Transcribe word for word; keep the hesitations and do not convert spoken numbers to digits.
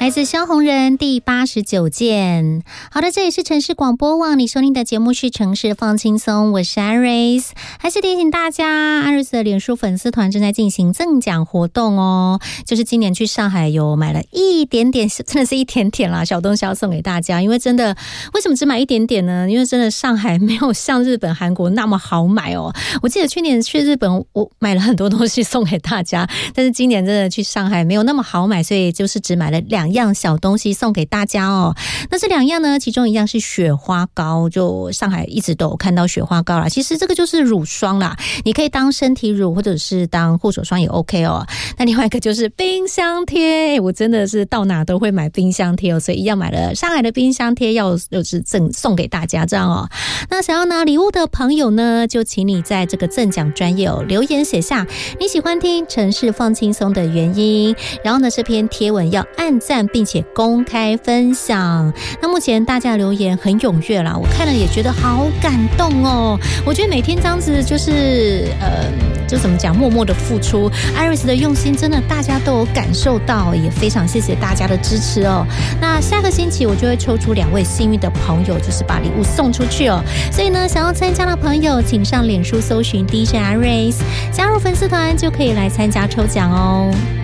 来自萧红人第八十九件。好的，这里是城市广播网，你收听的节目是城市放轻松，我是 Iris。 还是提醒大家， Iris 的脸书粉丝团正在进行赠奖活动哦，就是今年去上海有买了一点点，真的是一点点啦，小东西要送给大家。因为真的，为什么只买一点点呢？因为真的上海没有像日本韩国那么好买哦。我记得去年去日本我买了很多东西送给大家，但是今年真的去上海没有那么好买，所以就是只买了两样小东西送给大家哦。那这两样呢，其中一样是雪花膏，就上海一直都有看到雪花膏啦，其实这个就是乳霜啦，你可以当身体乳或者是当护手霜也 OK 哦。那另外一个就是冰箱贴，我真的是到哪都会买冰箱贴哦，所以一样买了上海的冰箱贴要就是赠送给大家这样哦。那想要拿礼物的朋友呢，就请你在这个赠奖专页哦留言写下你喜欢听城市放轻松的原因，然后呢这篇贴文要按赞并且公开分享。那目前大家留言很踊跃啦，我看了也觉得好感动哦。我觉得每天这样子就是呃，就怎么讲，默默的付出 Iris 的用心真的大家都有感受到，也非常谢谢大家的支持哦。那下个星期我就会抽出两位幸运的朋友，就是把礼物送出去哦。所以呢，想要参加的朋友请上脸书搜寻 D J Iris， 加入粉丝团就可以来参加抽奖哦。